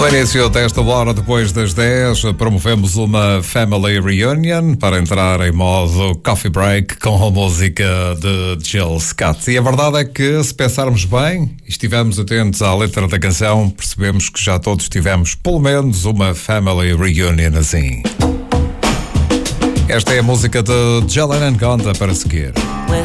No início desta hora, depois das 10, promovemos uma Family Reunion para entrar em modo coffee break com a música de Jill Scott. E a verdade é que, se pensarmos bem e estivermos atentos à letra da canção, percebemos que já todos tivemos pelo menos uma Family Reunion assim. Esta é a música de Jalen Conta para seguir.